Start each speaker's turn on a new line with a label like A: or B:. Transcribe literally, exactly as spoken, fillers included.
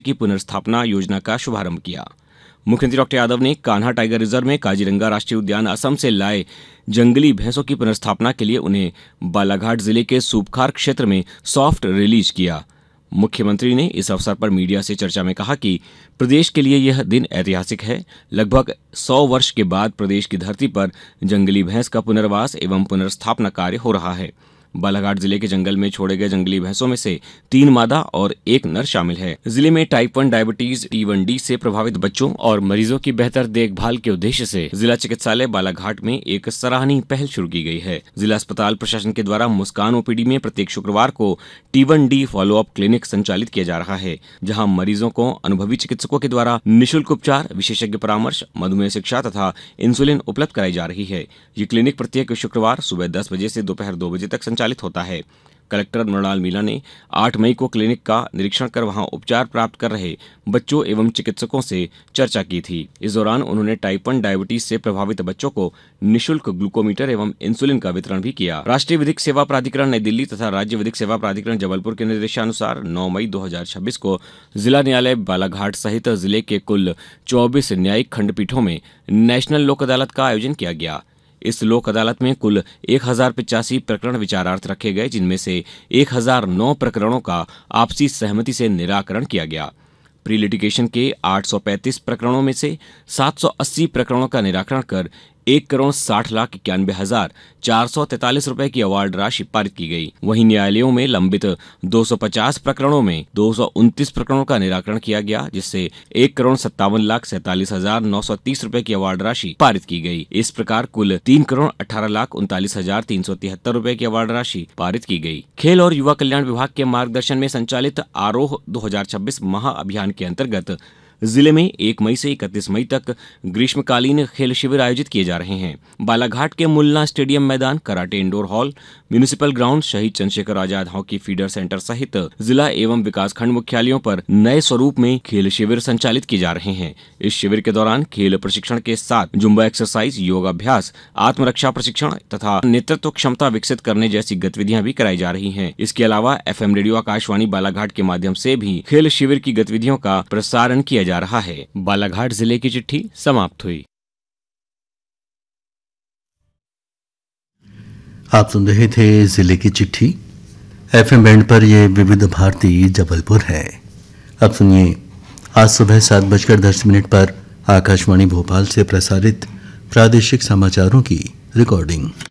A: की पुनर्स्थापना योजना का शुभारंभ किया। मुख्यमंत्री डॉक्टर यादव ने कान्हा टाइगर रिजर्व में काजीरंगा राष्ट्रीय उद्यान असम से लाए जंगली भैंसों की पुनर्स्थापना के लिए उन्हें बालाघाट जिले के सूपखार क्षेत्र में सॉफ्ट रिलीज किया। मुख्यमंत्री ने इस अवसर पर मीडिया से चर्चा में कहा कि प्रदेश के लिए यह दिन ऐतिहासिक है। लगभग सौ वर्ष के बाद प्रदेश की धरती पर जंगली भैंस का पुनर्वास एवं पुनर्स्थापना कार्य हो रहा है। बालाघाट जिले के जंगल में छोड़े गए जंगली भैंसों में से तीन मादा और एक नर शामिल है। जिले में type one diabetes T one D से प्रभावित बच्चों और मरीजों की बेहतर देखभाल के उद्देश्य से जिला चिकित्सालय बालाघाट में एक सराहनीय पहल शुरू की गई है। जिला अस्पताल प्रशासन के द्वारा मुस्कान ओपीडी में प्रत्येक शुक्रवार को T one D follow up clinic संचालित किया जा रहा है, जहाँ मरीजों को अनुभवी चिकित्सकों के द्वारा निःशुल्क उपचार, विशेषज्ञ परामर्श, मधुमेह शिक्षा तथा इंसुलिन उपलब्ध कराई जा रही है। ये क्लिनिक प्रत्येक शुक्रवार सुबह दस बजे से दोपहर दो बजे तक संचालित होता है। कलेक्टर मृणाल मीणा ने आठ मई को क्लिनिक का निरीक्षण कर वहां उपचार प्राप्त कर रहे बच्चों एवं चिकित्सकों से चर्चा की थी। इस दौरान उन्होंने टाइप वन डायबिटीज से प्रभावित बच्चों को निःशुल्क ग्लूकोमीटर एवं इंसुलिन का वितरण भी किया। राष्ट्रीय विधिक सेवा प्राधिकरण नई दिल्ली तथा राज्य विधिक सेवा प्राधिकरण जबलपुर के निर्देशानुसार नौ मई दो हजार छब्बीस को जिला न्यायालय बालाघाट सहित जिले के कुल चौबीस न्यायिक खंडपीठों में नेशनल लोक अदालत का आयोजन किया गया। इस लोक अदालत में कुल एक हजार पिचासी प्रकरण विचारार्थ रखे गए, जिनमें से एक हजार नौ प्रकरणों का आपसी सहमति से निराकरण किया गया। प्री लिटिगेशन के आठ सौ पैंतीस प्रकरणों में से सात सौ अस्सी प्रकरणों का निराकरण कर एक करोड़ साठ लाख इक्यानवे हजार चार सौ तैतालीस रुपए की अवार्ड राशि पारित की गई। वहीं न्यायालयों में लंबित दो सौ पचास प्रकरणों में दो सौ उनतीस प्रकरणों का निराकरण किया गया, जिससे एक करोड़ सत्तावन लाख सैतालीस हजार नौ सौ तीस रुपए की अवार्ड राशि पारित की गई। इस प्रकार कुल तीन करोड़ अठारह लाख उनतालीस हजार तीन सौ तिहत्तर रुपए की अवार्ड राशि पारित की गई। खेल और युवा कल्याण विभाग के मार्गदर्शन में संचालित आरोह दो हजार छब्बीस महाअभियान के अंतर्गत जिले में एक मई से इकतीस मई तक ग्रीष्मकालीन खेल शिविर आयोजित किए जा रहे हैं। बालाघाट के मुल्ला स्टेडियम मैदान, karate indoor hall, municipal ground, शहीद Chandrashekhar Azad hockey feeder centre सहित जिला एवं विकासखंड मुख्यालयों पर नए स्वरूप में खेल शिविर संचालित किए जा रहे हैं। इस शिविर के दौरान खेल प्रशिक्षण के साथ जुम्बा एक्सरसाइज, योगाभ्यास, आत्मरक्षा प्रशिक्षण तथा नेतृत्व क्षमता विकसित करने जैसी गतिविधियां भी कराई जा रही हैं। इसके अलावा F M radio Akashvani Balaghat के माध्यम से भी खेल शिविर की गतिविधियों का प्रसारण किया जा रहा है। बालाघाट जिले की चिट्ठी समाप्त हुई।
B: आप सुन रहे थे जिले की चिट्ठी। एफएम बैंड पर ये विविध भारती जबलपुर है। अब सुनिए आज सुबह सात बजकर दस मिनट पर आकाशवाणी भोपाल से प्रसारित प्रादेशिक समाचारों की रिकॉर्डिंग।